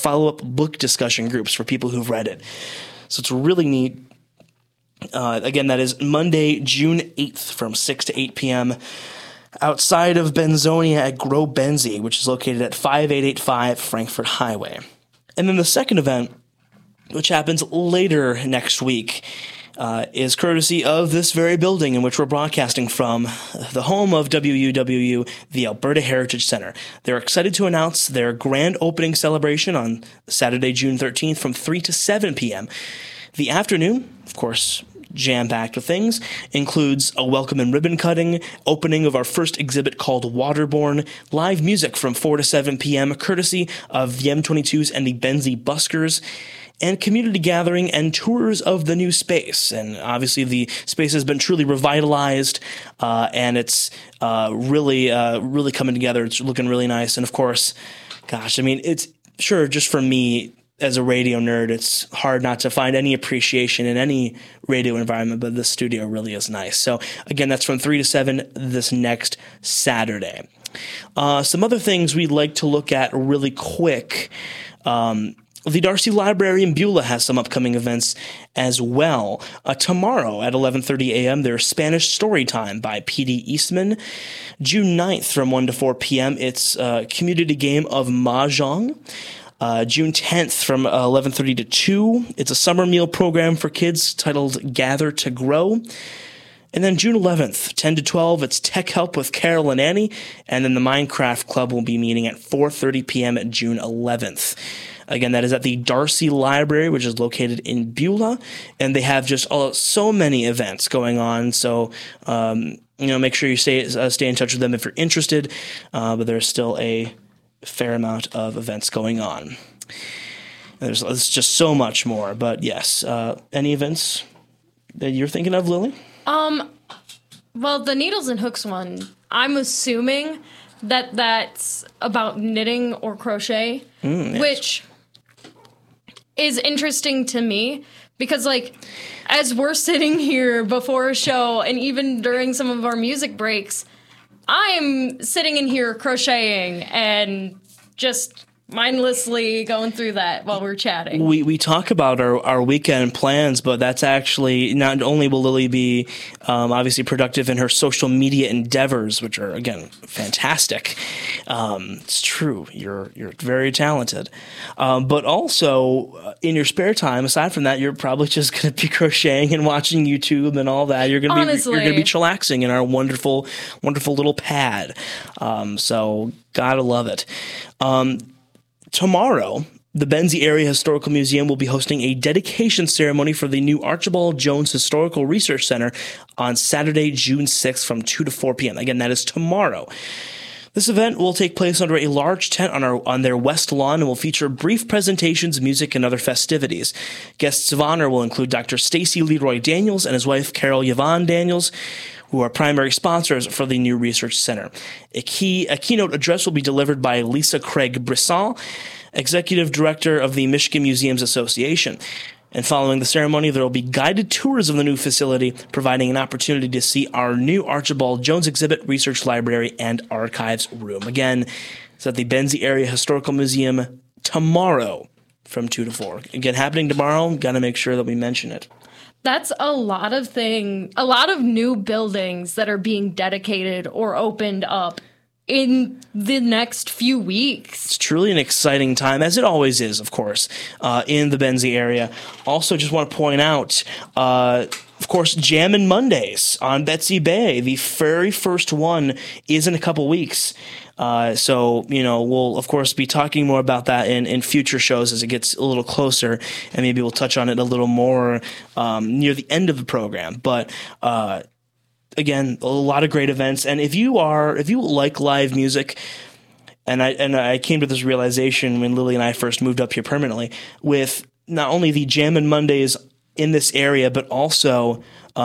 follow-up book discussion groups for people who've read it. So it's really neat. Again, that is Monday, June 8th from 6 to 8 p.m. outside of Benzonia at Grow Benzie, which is located at 5885 Frankfurt Highway. And then the second event, which happens later next week, is courtesy of this very building in which we're broadcasting from, the home of WUWU, the Alberta Heritage Centre. They're excited to announce their grand opening celebration on Saturday, June 13th from 3 to 7 p.m. The afternoon, of course, jam-packed with things, includes a welcome and ribbon cutting, opening of our first exhibit called Waterborne, live music from 4 to 7 p.m., courtesy of the M22s and the Benzie Buskers, and community gathering and tours of the new space. And obviously the space has been truly revitalized, and it's really coming together. It's looking really nice. And of course, gosh, I mean, it's sure just for me as a radio nerd, it's hard not to find any appreciation in any radio environment, but this studio really is nice. So again, that's from 3 to 7 this next Saturday. Some other things we'd like to look at really quick. The Darcy Library in Beulah has some upcoming events as well. Tomorrow at 11:30 a.m., there's Spanish Story Time by P.D. Eastman. June 9th from 1 to 4 p.m., it's a community game of Mahjong. June 10th from 11:30 to 2, it's a summer meal program for kids titled Gather to Grow. And then June 11th, 10 to 12, it's Tech Help with Carol and Annie. And then the Minecraft Club will be meeting at 4:30 p.m. at June 11th. Again, that is at the Darcy Library, which is located in Beulah, and they have just so many events going on. So, make sure you stay in touch with them if you're interested. But there's still a fair amount of events going on. There's just so much more. But yes, any events that you're thinking of, Lily? Well, the Needles and Hooks one, I'm assuming that's about knitting or crochet, yes. Which is interesting to me because, like, as we're sitting here before a show and even during some of our music breaks, I'm sitting in here crocheting and just mindlessly going through that while we're chatting. We talk about our weekend plans, but that's actually not only will Lily be obviously productive in her social media endeavors, which are, again, fantastic. It's true. You're very talented. But also in your spare time, aside from that, you're probably just going to be crocheting and watching YouTube and all that. You're going to be chillaxing in our wonderful, wonderful little pad. So gotta love it. Tomorrow, the Benzie Area Historical Museum will be hosting a dedication ceremony for the new Archibald Jones Historical Research Center on Saturday, June 6th from 2 to 4 p.m. Again, that is tomorrow. This event will take place under a large tent on their west lawn and will feature brief presentations, music, and other festivities. Guests of honor will include Dr. Stacy Leroy Daniels and his wife, Carol Yvonne Daniels, who are primary sponsors for the new research center. A keynote address will be delivered by Lisa Craig Brisson, Executive Director of the Michigan Museums Association. And following the ceremony, there will be guided tours of the new facility, providing an opportunity to see our new Archibald Jones exhibit, research library, and archives room. Again, it's at the Benzie Area Historical Museum tomorrow from 2 to 4. Again, happening tomorrow, got to make sure that we mention it. That's a lot of new buildings that are being dedicated or opened up in the next few weeks. It's truly an exciting time, as it always is, of course, in the Benzie area. Also, just want to point out, of course, Jammin' Mondays on Betsy Bay. The very first one is in a couple weeks. So, we'll, of course, be talking more about that in future shows as it gets a little closer, and maybe we'll touch on it a little more near the end of the program. But again, a lot of great events. And if you like live music, and I came to this realization when Lily and I first moved up here permanently, with not only the Jammin' Mondays in this area, but also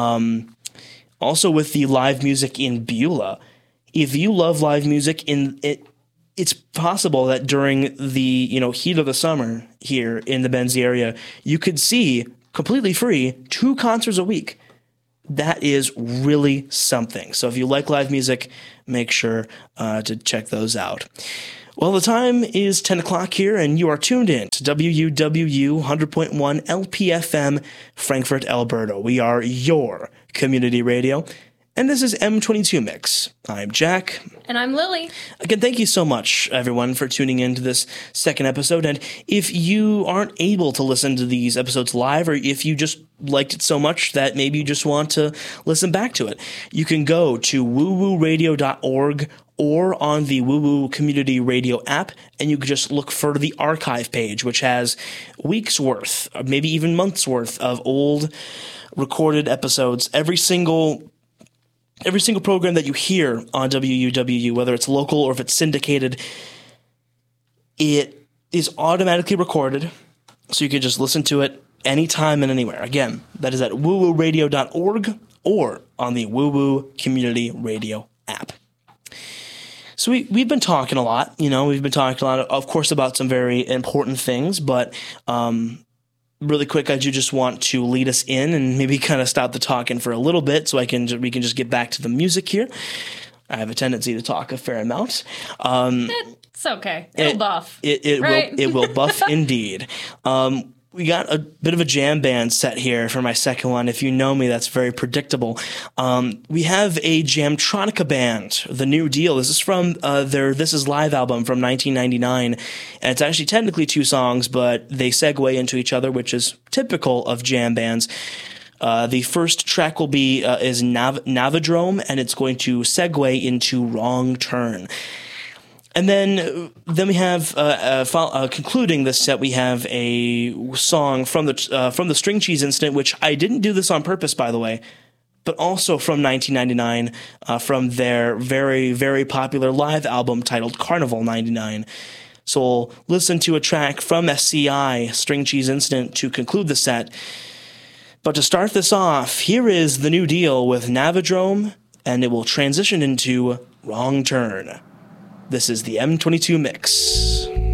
with the live music in Beulah. If you love live music, it's possible that during the heat of the summer here in the Benzie area, you could see completely free 2 concerts a week. That is really something. So if you like live music, make sure to check those out. Well, the time is 10 o'clock here, and you are tuned in to WUWU 100.1 LPFM, Frankfurt, Alberta. We are your community radio, and this is M22 Mix. I'm Jack. And I'm Lily. Again, thank you so much, everyone, for tuning in to this second episode. And if you aren't able to listen to these episodes live, or if you just liked it so much that maybe you just want to listen back to it, you can go to woowooradio.org or on the Woo Woo Community Radio app, and you can just look for the archive page, which has weeks worth, or maybe even months worth of old recorded episodes. Every single program that you hear on WUWU, whether it's local or if it's syndicated, it is automatically recorded, so you can just listen to it anytime and anywhere. Again, that is at woowooradio.org or on the Woo Woo Community Radio app. So we've been talking a lot, we've been talking a lot, of course, about some very important things, but really quick, I do just want to lead us in and maybe kind of stop the talking for a little bit so we can just get back to the music here. I have a tendency to talk a fair amount. It's okay. It'll buff. It will buff indeed. We got a bit of a jam band set here for my second one. If you know me, that's very predictable. We have a Jamtronica band, The New Deal. This is from their This Is Live album from 1999. And it's actually technically two songs, but they segue into each other, which is typical of jam bands. The first track will be is Navidrome, and it's going to segue into Wrong Turn. And then we have concluding this set. We have a song from the String Cheese Incident, which I didn't do this on purpose, by the way, but also from 1999, from their very, very popular live album titled Carnival '99. So we'll listen to a track from SCI, String Cheese Incident, to conclude the set. But to start this off, here is The New Deal with Navidrome, and it will transition into Wrong Turn. This is the M22 Mix.